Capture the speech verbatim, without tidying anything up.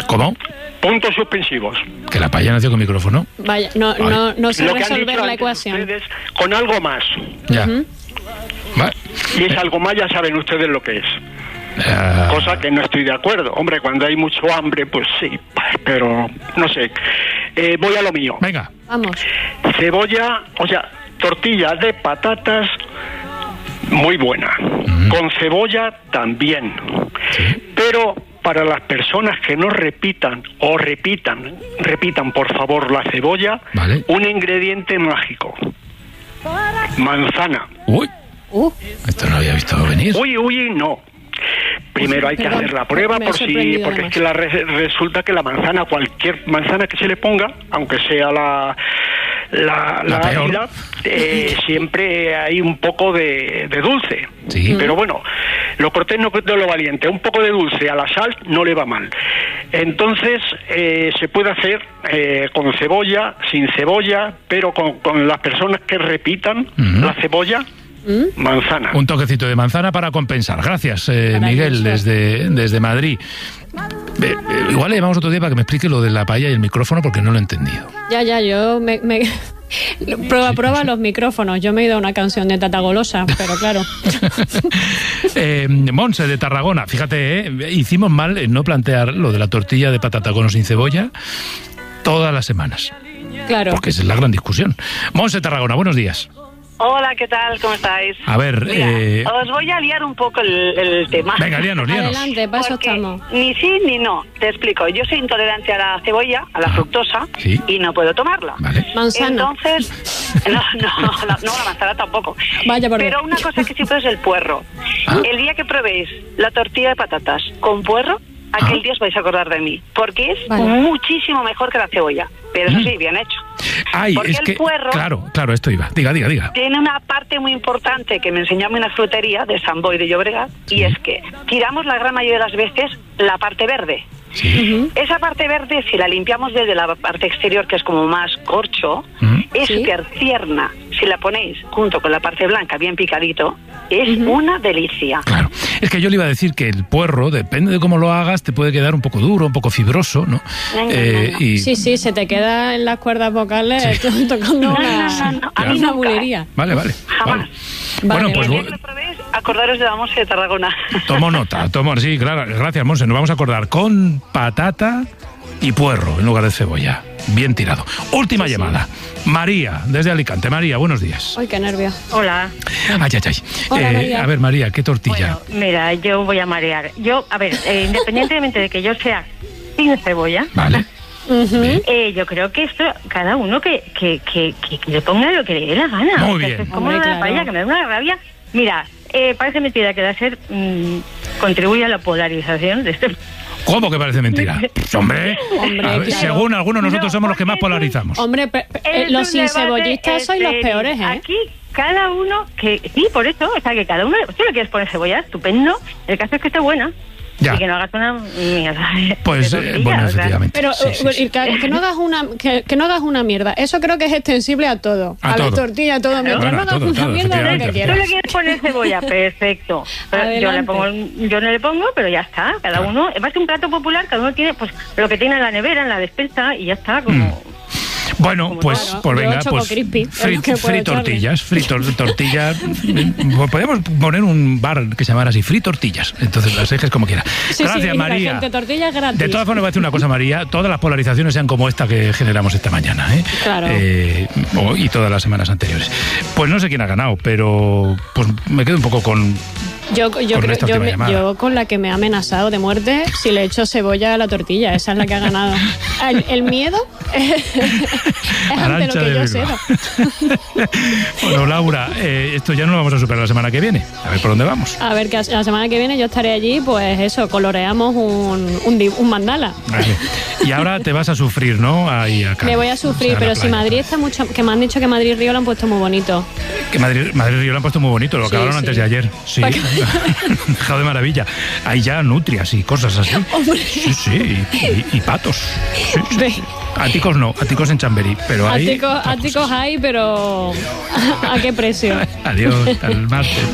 ¿Cómo? Puntos suspensivos. Que la paella nació con micrófono. Vaya, no, Vale. no, no sé Lo que han resolver dicho la antes ecuación. ustedes, con algo más. Ya. Ujú. Vale. Y es algo más, ya saben ustedes lo que es. Ah, Cosa que no estoy de acuerdo. Hombre, cuando hay mucho hambre, pues sí, pero no sé. Eh, voy a lo mío. venga. Vamos. Cebolla, o sea, tortillas de patatas, muy buena. Mm. Con cebolla también. Pero para las personas que no repitan o repitan, repitan por favor la cebolla, Vale. un ingrediente mágico. Manzana. Uy, Uh, esto no lo había visto venir. Uy, uy, no. Primero hay que Perdón, hacer la prueba me he por si, sorprendido porque además. es que la re- resulta que la manzana, cualquier manzana que se le ponga, aunque sea la la, La la peor. ácida, eh, siempre hay un poco de, de dulce. Sí. Pero bueno, lo cortés no de lo valiente, un poco de dulce a la sal no le va mal. Entonces eh, se puede hacer eh, con cebolla, sin cebolla, pero con, con las personas que repitan Ujú. la cebolla, manzana. Un toquecito de manzana para compensar. Gracias, eh, Maravilloso. Miguel, desde, desde Madrid. Eh, eh, igual le llamamos otro día para que me explique lo de la paella y el micrófono porque no lo he entendido. ya, ya, yo me... me... Prueba, prueba los micrófonos. Yo me he ido a una canción de Tata Golosa, pero claro. eh, Monse, de Tarragona. Fíjate, eh, hicimos mal en no plantear lo de la tortilla de patata con o sin cebolla todas las semanas. Claro. Porque esa es la gran discusión. Monse, Tarragona, buenos días. Hola, ¿qué tal? ¿Cómo estáis? A ver, Mira, eh, os voy a liar un poco el, el tema. venga, líanos, líanos. Adelante, para eso Porque estamos. ni sí ni no. Te explico. Yo soy intolerante a la cebolla, a la Ah, fructosa, sí. y no puedo tomarla. Vale. Manzana. Entonces, no, no, la, no, la manzana tampoco. Vaya por Pero Dios. una cosa que sí puedo es el puerro. Ah. El día que probéis la tortilla de patatas con puerro, aquel Ah. día os vais a acordar de mí. Porque es Vale. muchísimo mejor que la cebolla. Pero eso Mm. sí, bien hecho. Ay, Porque es el que... puerro- Claro, claro, esto iba. Diga, diga, diga. Tiene una parte muy importante que me enseñó a mí una frutería de San Boi de Llobregat, Sí. y es que tiramos la gran mayoría de las veces la parte verde. Sí. Esa parte verde, si la limpiamos desde la parte exterior, que es como más corcho, Ujú. es Sí. súper tierna. Si la ponéis junto con la parte blanca, bien picadito, es una delicia. Claro. Es que yo le iba a decir que el puerro, depende de cómo lo hagas, te puede quedar un poco duro, un poco fibroso, ¿no? No, no, Eh, no, no. y... Sí, sí, se te queda en las cuerdas vocales Sí. tocando No, una, no, no, no, a mí una nunca, bulería. Vale, vale. Jamás. Vale. Vale, Bueno, Y pues el día bu- que lo probéis, acordaros de la Monse de Tarragona. tomo nota, tomo, sí, claro, gracias, Monse. Nos vamos a acordar con patata y puerro en lugar de cebolla. Bien tirado. Última llamada. María, desde Alicante. María, buenos días. Ay, qué nervio. Hola. Ay, ay, ay. Hola, Eh, María. a ver, María, ¿qué tortilla? Bueno, mira, yo voy a marear. Yo, a ver, eh, independientemente de que yo sea sin cebolla, Vale. Bien. eh, yo creo que esto, cada uno que, que, que, que, que le ponga lo que le dé la gana. Muy O sea, bien. Es como Hombre, una claro. paella que me da una rabia. Mira, eh, parece mentira que va a ser, mmm, contribuye a la polarización de este... ¿Cómo que parece mentira? Hombre, Hombre, a ver, claro. según algunos nosotros No, somos los que más porque es un- polarizamos. Hombre, pe- pe- eh, Es los un sin debate cebollistas sois los estéril. peores, ¿eh? Aquí cada uno que... Sí, por eso, o sea, que cada uno... Si le quieres poner cebolla, estupendo. El caso es que esté buena. Ya. Y que no hagas una mierda. de- Pues, de eh, tortilla, bueno, o sea. efectivamente. Pero Sí, sí, eh, sí. Que, que no hagas una que, que no hagas una mierda. Eso creo que es extensible a todo. A A, todo. la tortilla, a todo. Mientras Bueno, no a hagas todo, una todo, mierda, lo que efectivamente. ¿Tú quieras. le quieres poner cebolla? Perfecto. Pero yo le Adelante. pongo, yo no le pongo, pero ya está. Cada Claro. uno, es más que un plato popular, cada uno tiene pues lo que tiene en la nevera, en la despensa, y ya está. Como Mm. Bueno, Como pues, claro, pues yo venga, choco pues crispy, es fri- lo que puedo free echarle. tortillas, free tor- tortillas. Pues podemos poner un bar que se llamara así, free tortillas. Entonces las ejes como quiera. Sí, Gracias, sí, María. La gente, tortillas gratis. De todas formas, voy a decir una cosa, María. Todas las polarizaciones sean como esta que generamos esta mañana, ¿eh? Claro. Eh, o- y todas las semanas anteriores. Pues no sé quién ha ganado, pero pues me quedo un poco con... Yo, yo, con creo, esta yo, última me- llamada. yo con la que me ha amenazado de muerte, si le echo cebolla a la tortilla, esa es la que ha ganado. El, el miedo es ante Arantxa lo que de yo Bilbao. cedo. Bueno, Laura, eh, esto ya no lo vamos a superar la semana que viene. A ver por dónde vamos. A ver, que la semana que viene yo estaré allí, pues eso, coloreamos un, un, di- un mandala. Vale. Y ahora te vas a sufrir, ¿no? Ahí a Cádiz. Me voy a sufrir, O sea, a la pero si playa. Madrid está mucho... Que me han dicho que Madrid y Río lo han puesto muy bonito. Que Madrid, Madrid Río lo han puesto muy bonito, lo Sí, acabaron sí. antes de ayer. Sí, Pa' que- dejado de maravilla. Hay ya nutrias y cosas así. Sí, sí, y, y- y patos. Sí, sí, Ve. sí. Áticos no, áticos en Chamberí, pero hay... Áticos, patos. áticos hay, pero ¿a qué precio? Adiós, hasta el martes.